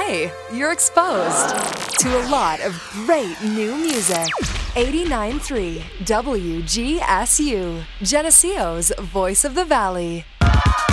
Hey, you're exposed to a lot of great new music. 89.3 WGSU, Geneseo's Voice of the Valley.